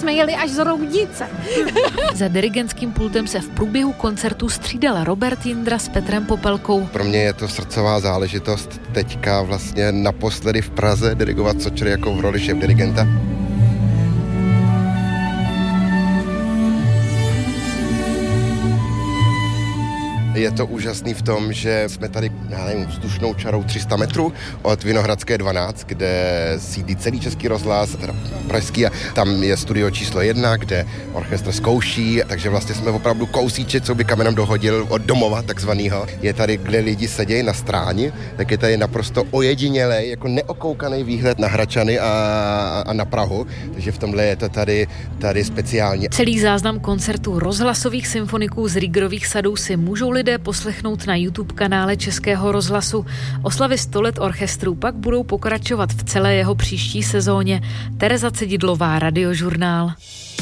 jsme jeli až z Roudnice. Za dirigentským pultem se v průběhu koncertu střídal Robert Jindra s Petrem Popelkou. Pro mě je to srdcová záležitost teďka vlastně naposledy v Praze dirigovat Sočer jako v roli šéfdirigenta. Je to úžasný v tom, že jsme tady, vzdušnou čarou 300 metrů od Vinohradské 12, kde sídlí celý Český rozhlas, teda pražský, a tam je studio číslo 1, kde orchestr zkouší, takže vlastně jsme opravdu kousíček, co by kamenem dohodil od domova takzvanýho. Je tady, kde lidi sedějí na stráni, tak je tady naprosto ojedinělej, jako neokoukaný výhled na Hradčany a na Prahu, takže v tomhle je to tady speciální. Celý záznam koncertů rozhlasových symfoniků z Riegerových sadů si můžou lidé poslechnout na YouTube kanále Českého rozhlasu. Oslavy 100 let orchestru pak budou pokračovat v celé jeho příští sezóně. Tereza Cedidlová, Radiožurnál.